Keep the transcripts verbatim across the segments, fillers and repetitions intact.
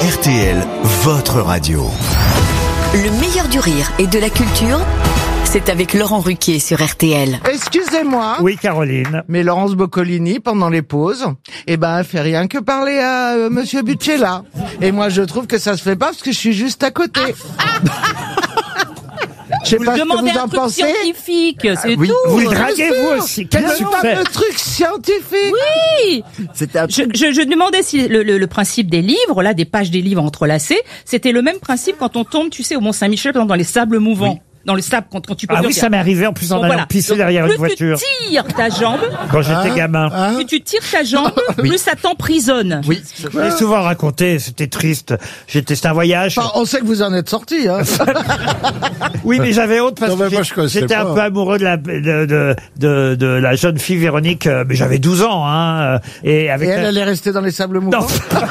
R T L, votre radio. Le meilleur du rire et de la culture, c'est avec Laurent Ruquier sur R T L. Excusez-moi. Oui, Caroline. Mais Laurence Boccolini, pendant les pauses, eh ben, elle fait rien que parler à euh, Monsieur Buccella. Et moi, je trouve que ça se fait pas parce que je suis juste à côté. Je sais Vous pas ce que demandez vous un en truc pensez. scientifique, c'est Oui, tout. vous le draguez vous aussi. Quel Le succès. fameux truc scientifique. Oui. C'était un Je, je, je demandais si le, le, le principe des livres, là, des pages des livres entrelacées, c'était le même principe quand on tombe, tu sais, au Mont-Saint-Michel, dans les sables mouvants. Oui. Dans le sable, quand, quand tu peux Ah dire oui, qu'il y a- ça m'est arrivé en plus en Bon, allant voilà. pisser Donc, derrière plus une voiture. tu tires ta jambe, Quand j'étais gamin. plus tu tires ta jambe, plus ça t'emprisonne. Oui, je l'ai souvent raconté, c'était triste. J'étais, c'était un voyage. Enfin, on sait que vous en êtes sorti, hein. Oui, mais j'avais honte parce Non, mais que moi, j'ai- je connaissais j'étais un pas. peu amoureux de la, de, de, de, de la jeune fille Véronique, euh, mais j'avais douze ans, hein, euh, et Et avec elle, la, elle est restée dans les sables non, mouvants.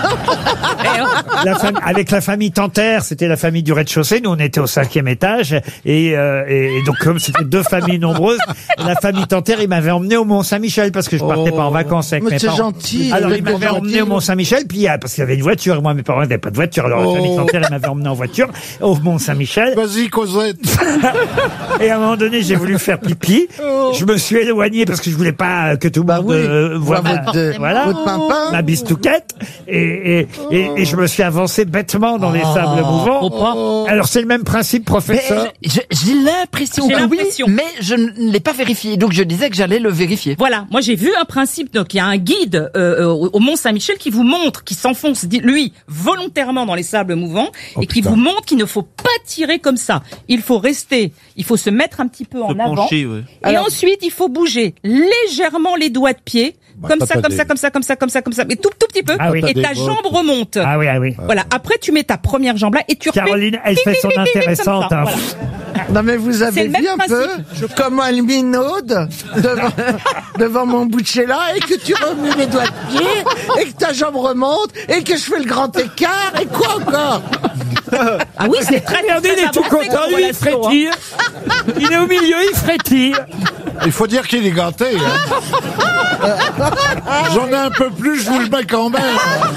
la fam- avec la famille Tanter, c'était la famille du rez-de-chaussée, nous on était au cinquième étage, et, euh, et donc comme c'était deux familles nombreuses, la famille Tanter, il m'avait emmené au Mont-Saint-Michel parce que je partais pas en vacances avec Mais mes c'est parents. gentil. Alors vous il êtes m'avait gentil. emmené au Mont-Saint-Michel, puis ah, parce qu'il y avait une voiture, et moi mes parents n'avaient pas de voiture, alors la famille Tanter, il m'avait emmené en voiture au Mont-Saint-Michel. Vas-y, Cosette. Et à un moment donné, j'ai voulu faire pipi. Je me suis éloigné parce que je voulais pas que tout le Bah monde oui. euh, voit Voir ma, votre, euh, voilà, votre pimpin. ma bistouquette. Et, et, et, et je me suis avancé bêtement dans les sables mouvants. Alors c'est le même principe, Mais professeur. je- je- j'ai l'impression J'ai que oui, l'impression. mais je ne l'ai pas vérifié. Donc je disais que j'allais le vérifier. Voilà, moi j'ai vu un principe, donc il y a un guide euh, euh, au Mont-Saint-Michel qui vous montre, qui s'enfonce, dit- lui, volontairement dans les sables mouvants, et qui vous montre qu'il ne faut pas tirer comme ça. Il faut rester, il faut se mettre un petit peu en avant, pencher, ouais. et Alors- ensuite il faut bouger légèrement les doigts de pied, comme ça, ça, t'as comme des- ça, comme ça, comme ça, comme ça, comme ça, mais tout, tout petit peu, Ah oui. et T'as ta des jambe bottes. remonte. Ah oui, ah oui. Voilà, après tu mets ta première jambe là, et tu refais... Caroline, elle fait son Ting, ting, ting, ting, intéressante. comme ça, hein. voilà. Non, mais vous C'est avez le même vu un peu comment elle minaude devant, devant mon Buccella et que tu remues les doigts de pied et que ta jambe remonte et que je fais le grand écart et quoi encore? Ah oui, c'est très, Regardez, très il est tout avancé content, comme lui, il relation, hein. frétille. Il est au milieu, il frétille. Il faut dire qu'il est gâté. Hein. J'en ai un peu plus, je vous le mets quand même.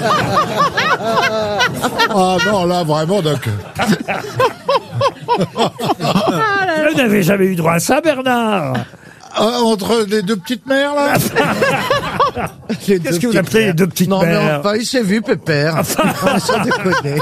Ah non, là, vraiment, donc. Vous n'avez jamais eu droit à ça, Bernard. Ah, entre les deux petites mères, là. Qu'est-ce que vous appelez les deux petites Non, mais mères? enfin, il s'est vu, Pépère. Ah, sans déconner.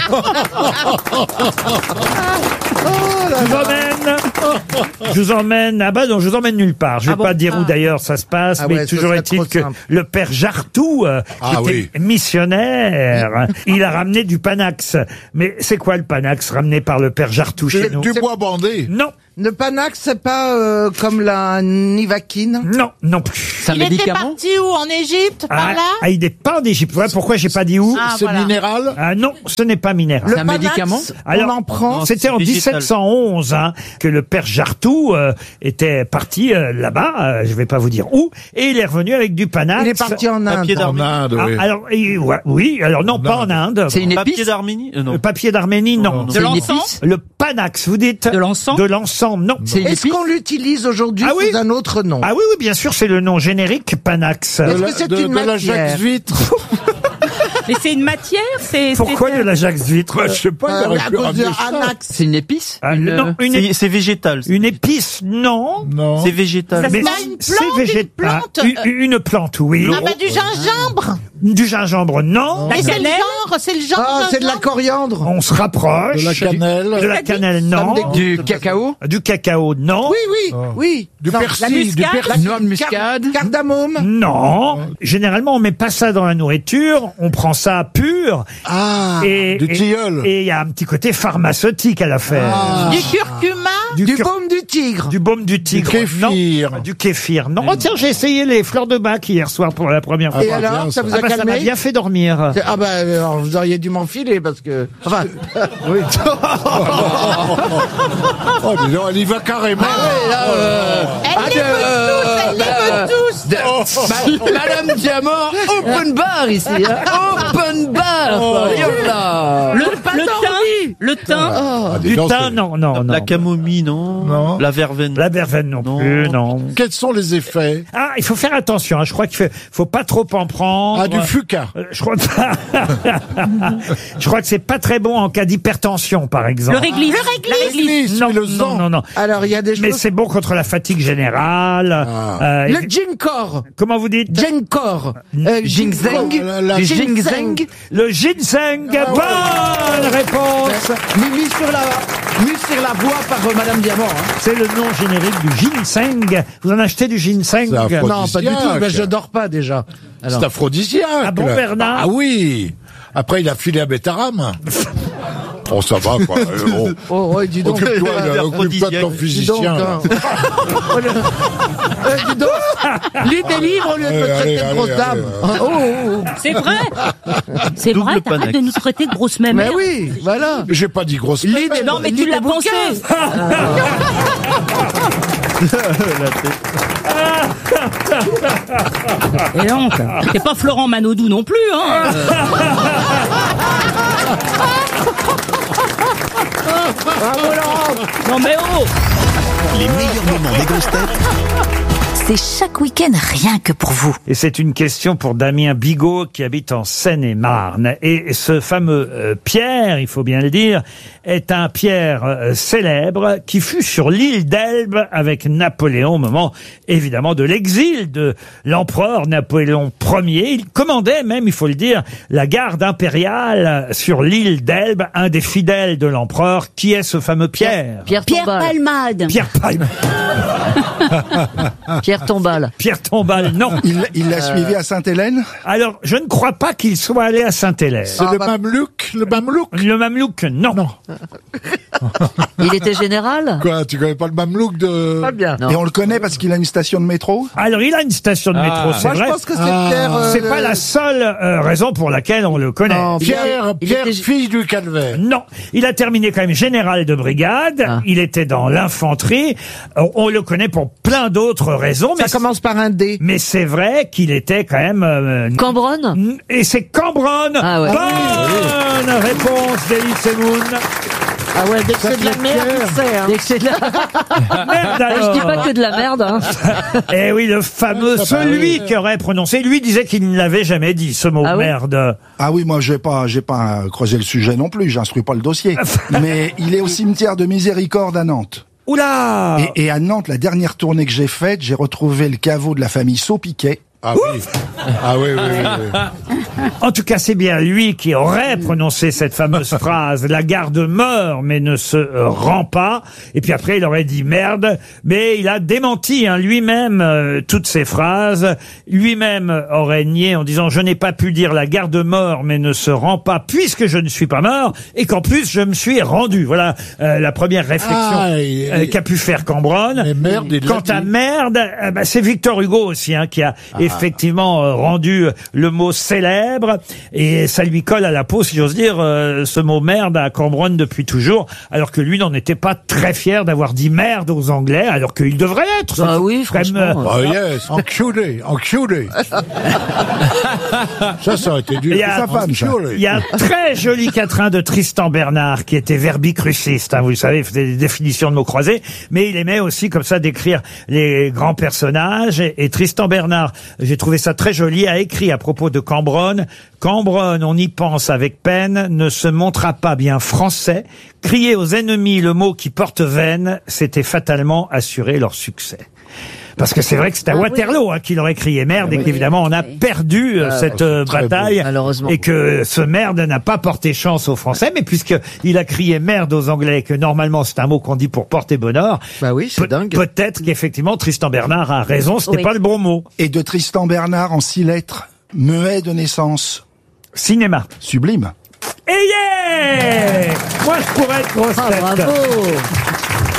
Je vous emmène. Je vous emmène. Ah bah non, je vous emmène nulle part. Je vais Ah bon pas dire où Ah. d'ailleurs ça se passe, Ah mais ouais, ce toujours serait est-il trop que simple. le père Jartou, euh, Ah qui était missionnaire, il a ramené du Panax. Mais c'est quoi le Panax ramené par le père Jartou chez Du, nous? du bois bandé. Non, Le Panax, c'est pas euh, comme la Nivaquine? non, non plus. C'est un médicament. où? En Égypte, Ah, ah, il n'est pas en Égypte. Voilà pourquoi j'ai pas dit où. Ah, C'est voilà. minéral. Ah non, ce n'est pas minéral. Le un Panax, médicament on en prend. Non, C'était en c'est végétal. dix-sept cent onze hein, que le père Jartou euh, était parti euh, là-bas, euh, je vais pas vous dire où, et il est revenu avec du Panax. Il est parti en Inde. Papier En d'Arménie. Inde, Ah, oui. alors et- ouais, oui, alors non, En pas en Inde. C'est une Papier épice. d'Arménie euh, Le Non. papier d'Arménie, non. Non, non. De C'est une l'encens. épice. Le Panax, vous dites De l'encens. De l'encens, non. C'est une Est-ce épice. qu'on l'utilise aujourd'hui Ah oui. sous un autre nom? Ah oui, oui, bien sûr, c'est le nom générique Panax. De Est-ce la, que c'est de, une de la matière? Jacques Vitre. Mais c'est une matière, c'est... Pourquoi c'est- de la Jacques Vitre Je sais pas, il Euh, aurait à pu cause ramener de ça. Anax. C'est une épice. Ah, Une- non, une, C'est c'est végétal. une épice, non. Non. C'est végétal. Ça se Mais Bah, une c'est plante, une végétal. plante. Une, une plante, oui. Ah bah du gingembre. Du gingembre, non. Mais c'est le cannelle. genre, c'est le genre. Ah, c'est de la gingembre. coriandre. On se rapproche. De la cannelle. De la cannelle, non. Du cacao. Du cacao, non. Oui, oui, oui. Du Non, persil. la Du muscade. persil. Noix de muscade. Car- Cardamome. Non. Généralement, on met pas ça dans la nourriture. On prend ça pur. Ah, et, du et- tilleul. Et il y a un petit côté pharmaceutique à l'affaire. Ah. Du curcuma. Du, Du cur- baume du tigre. du baume du tigre. kéfir. Non. Du kéfir. Non. Oh tiens, j'ai essayé les fleurs de bac hier soir pour la première fois. Et bah, alors, bien, ça ça. vous Ah a bah, ça m'a calmé? bien fait dormir. Ah bah, alors, vous auriez dû m'enfiler parce que... Enfin, oui. Oh, dis donc, elle y va carrément. Elle les veut tous, elle les veut tous. Ma- Madame Diamant, open bar ici. Hein. Open bar. Le, le thym, Salut. Le thym. Ah, dis Du donc, thym, c'est- non, non, non. La camomille, non. Non. La verveine. La verveine non, Non. plus, non. Quels sont les effets? Ah, il faut faire attention, hein, je crois qu'il faut, faut pas trop en prendre. Ah, du fuca. Euh, Je crois, je crois que c'est pas très bon en cas d'hypertension, par exemple. Le réglisse. La réglisse. Réglisse, Non, oui, le non, sang. non, non. Alors, il y a des Mais choses... c'est bon contre la fatigue générale. Ah. Euh, Le ginkor. comment vous dites? Ginkor. Euh, Ginseng. La- la- Du Ginseng. ginseng. Le ginseng. Bonne réponse. Mis sur la, mis sur la voie par euh, Madame Diamant. Hein. C'est le nom générique du ginseng. Vous en achetez du ginseng? C'est affreux. Non, pas du tout. Aphrodisiaque. Ben, je dors pas déjà. C'est aphrodisiaque. Ah bon, là. Bernard? Ah oui. Après, il a filé à Bétarame. Oh, ça va, quoi. Euh, oh. Oh, ouais, dis donc. Occupe-toi Euh, de, occupe-toi de ton dis donc, physicien. là. hein. Oh, le- Euh, dis donc. Lis des livres au lieu de me Allez, traiter allez, de grosse allez, dame. allez, Oh, oh, oh. C'est vrai. C'est Double vrai, t'arrêtes panache. de nous traiter de grosses mêmes. Mais oui, voilà. J'ai pas dit grosse Lis pépette. des- Non, mais lis tu des l'as pensé. Et donc, t'es pas Florent Manodou non plus, hein. Bravo, Laurent. Non mais oh. Les meilleurs moments des grosses têtes C'est chaque week-end rien que pour vous. Et c'est une question pour Damien Bigot qui habite en Seine-et-Marne. Et ce fameux euh, Pierre, il faut bien le dire, est un Pierre euh, célèbre qui fut sur l'île d'Elbe avec Napoléon au moment évidemment de l'exil de l'empereur Napoléon Ier. Il commandait même, il faut le dire, la garde impériale sur l'île d'Elbe, un des fidèles de l'empereur. Qui est ce fameux Pierre? Pierre Tombal. Palmade. Pierre Palme. Pierre Tombal. Pierre Tombal, non. Il il l'a suivi à Sainte-Hélène. Alors, je ne crois pas qu'il soit allé à Saint-Hélène. C'est Ah, le bah- mamelouk, le mamelouk. Le Mamelouk, non. Non. Il était général. Quoi, tu connais pas le mamelouk de... Pas bien. Non. Et on le connaît parce qu'il a une station de métro. Alors, il a une station de métro, c'est Moi, vrai. je pense que c'est Ah. Pierre... euh, C'est le- pas la seule euh, raison pour laquelle on le connaît. Non, Pierre, Il Pierre, était- fils du calvaire. Non, il a terminé quand même général de brigade. Ah. Il était dans l'infanterie. Euh, On le connaît pour plein d'autres raisons, mais Ça commence par un D. mais c'est vrai qu'il était quand même. euh, Cambronne. et c'est Cambronne. Ah ouais. Bonne réponse d'Elie Semoun. Ah ouais, dès que c'est de la merde, il sait, hein. Dès que c'est de la... Merde Je alors. dis pas que de la merde. Hein. Eh oui, le fameux, celui qui aurait prononcé, lui disait qu'il ne l'avait jamais dit, ce mot Ah oui merde. Ah oui, moi j'ai pas j'ai pas creusé le sujet non plus. J'instruis pas le dossier. Mais il est au cimetière de Miséricorde à Nantes. Oula! Et, et à Nantes, la dernière tournée que j'ai faite, j'ai retrouvé le caveau de la famille Saupiquet. Ah oui. Ah oui, oui, oui. oui. En tout cas, c'est bien lui qui aurait prononcé cette fameuse phrase. La garde meurt, mais ne se euh, rend pas. Et puis après, il aurait dit merde. Mais il a démenti hein, lui-même euh, toutes ces phrases. Lui-même aurait nié en disant « Je n'ai pas pu dire la garde meurt, mais ne se rend pas, puisque je ne suis pas mort. Et qu'en plus, je me suis rendu. » Voilà euh, la première réflexion Ah, il- euh, qu'a pu faire Cambronne. Mais merde, il l'a Quant à dit. merde, euh, bah, c'est Victor Hugo aussi hein, qui a effectivement euh, rendu le mot célèbre et ça lui colle à la peau, si j'ose dire, euh, ce mot merde à Cambronne depuis toujours, alors que lui n'en était pas très fier d'avoir dit merde aux Anglais, alors qu'il devrait l'être. Ah C'est oui, quand même, euh, franchement. Oh yes, enculé, enculé. Ça, ça aurait été dur. Il y a- sa femme, ça. Enculé. Il y a un très joli quatrain de Tristan Bernard qui était verbicruciste, hein, vous le savez, il faisait des définitions de mots croisés, mais il aimait aussi comme ça décrire les grands personnages. Et, et Tristan Bernard, j'ai trouvé ça très joli, a écrit à propos de Cambronne: Cambronne, on y pense avec peine, ne se montra pas bien français. Crier aux ennemis le mot qui porte veine, c'était fatalement assurer leur succès. Parce que c'est vrai que c'est à Ah oui. Waterloo hein, qu'il aurait crié merde et qu'évidemment on a Oui. perdu euh, Ah, cette euh, très beau. bataille Malheureusement. et que ce merde n'a pas porté chance aux Français, mais puisque il a crié merde aux Anglais et que normalement c'est un mot qu'on dit pour porter bonheur, Bah oui, c'est peut- dingue. peut-être qu'effectivement Tristan Bernard a raison, c'était Oui. pas le bon mot. Et de Tristan Bernard en six lettres, muet de naissance, Cinéma. sublime. Et yeah Moi je pourrais être grosse Ah, tête. bravo.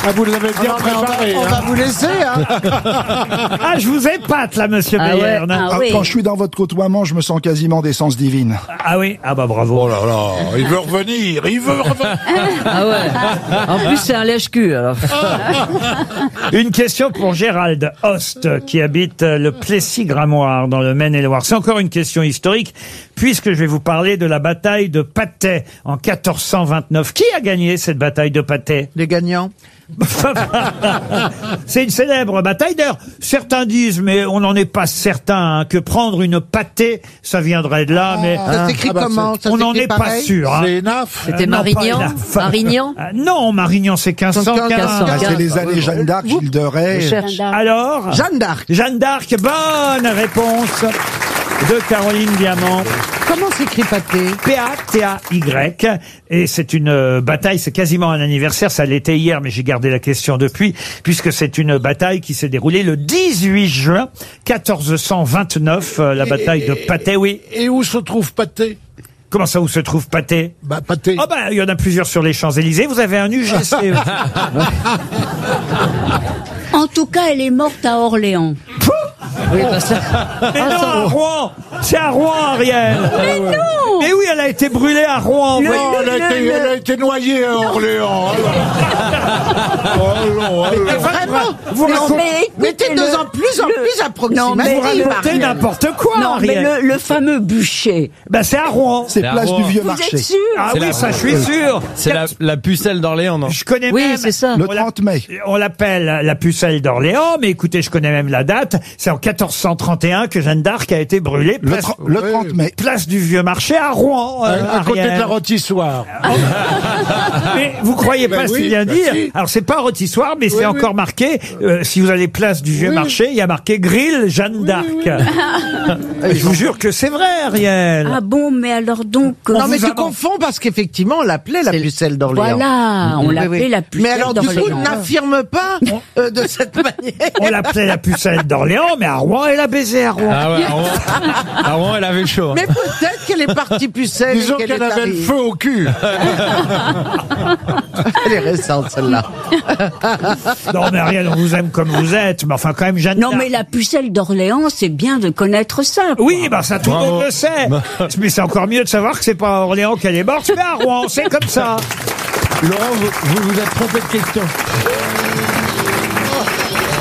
Ah, vous les avez bien Ah, non, mais on va- préparés. on hein. va vous laisser, hein. Ah, je vous épate, là, monsieur Ah ouais, Bayern. ah Ah, oui. Quand je suis dans votre côtoiement, je me sens quasiment d'essence divine. Ah oui, ah bah bravo. Oh là là, il veut revenir, il veut revenir. Ah ouais. En plus, c'est un lèche-cul, alors. Une question pour Gérald Host, qui habite le Plessis-Gramoire, dans le Maine-et-Loire. C'est encore une question historique, puisque je vais vous parler de la bataille de Patay en quatorze cent vingt-neuf. Qui a gagné cette bataille de Patay? Les gagnants. C'est une célèbre bataille. D'ailleurs, certains disent, mais on n'en est pas certain, hein, que prendre une pâtée, ça viendrait de là, mais Ça s'écrit Ah bah, comment? Ça on n'en s'écrit est pas pareil sûr. hein. C'est Naf. C'était Euh, non, pas Marignan Elaf. Marignan Ah, non, Marignan, c'est quinze cent quinze. quinze cent Ah, c'est les Ah, années oui, Jeanne d'Arc, Gilles de Rais. Je cherche. Alors Jeanne d'Arc. Jeanne d'Arc, bonne réponse de Caroline Diamant. Comment s'écrit pâté? P A T A Y. Et c'est une euh, bataille, c'est quasiment un anniversaire, ça l'était hier, mais j'ai gardé la question depuis, puisque c'est une bataille qui s'est déroulée le dix-huit juin quatorze cent vingt-neuf, euh, la bataille de Patay, oui. Et où se trouve Pâté? Comment ça, où se trouve Patay? Bah, Pâté. Oh bah, il y en a plusieurs sur les Champs-Élysées, vous avez un U G C. En tout cas, elle est morte à Orléans. Oui, bah ça... Mais non, à Rouen. C'est à Rouen, Ariel. Mais non. Mais oui, elle a été brûlée à Rouen. Le- voyez. Non, elle a, le- été, le- elle a été noyée à Orléans. Oh non, alors. Vraiment? Vous Non, racontez- mais Mettez écoutez, de le- plus en plus en le- plus approximatif. Non, mais Vous racontez Ariel. n'importe quoi, Non, mais Ariel. le, le fameux bûcher. Ben, c'est à Rouen. C'est place Rouen. du Vieux Vous Marché. êtes sûr? Ah C'est oui, la- ça, je suis sûr. C'est la, la pucelle d'Orléans, non? Je connais Oui, même. c'est ça. Le On l'a- trente mai. On l'appelle la pucelle d'Orléans, mais écoutez, je connais même la date. C'est en quatorze cent trente et un que Jeanne d'Arc a été brûlée. Le, Place, tr- le trente mai. place du Vieux Marché à Rouen. euh, À côté de Ariel. la rôtissoire. Mais vous croyez Ben pas ce oui, qu'il vient de ben dire? si. Alors c'est pas rôtissoire, mais c'est Oui, encore oui. marqué. euh, si vous allez place du Vieux Oui. Marché, il y a marqué Grill Jeanne d'Arc. Je vous jure que c'est vrai, Ariel. Ah bon, mais alors donc... euh, Non, mais vous tu a- confonds parce qu'effectivement, on l'appelait la pucelle d'Orléans. Voilà, on Oui, l'appelait oui. la pucelle Mais alors, du coup, d'Orléans. n'affirme pas euh, de cette manière. On l'appelait la pucelle d'Orléans, mais à Rouen, elle a baisé à Rouen. Ah ouais, à Rouen, à Rouen, elle avait chaud. hein. Mais peut-être qu'elle est partie pucelle. Disons et qu'elle est avait le arrivée. feu au cul. Elle est récente, celle-là. Non, mais Ariel, on vous aime comme vous êtes, mais enfin, quand même, Jeanne Non, d'Arc. mais la pucelle d'Orléans, c'est bien de connaître ça. quoi. Oui, bah ça tout le Bravo. monde le sait. Mais c'est encore mieux de savoir que c'est pas à Orléans qu'elle est morte, mais à Rouen, c'est comme ça. Laurent, vous, vous vous êtes trompé de question.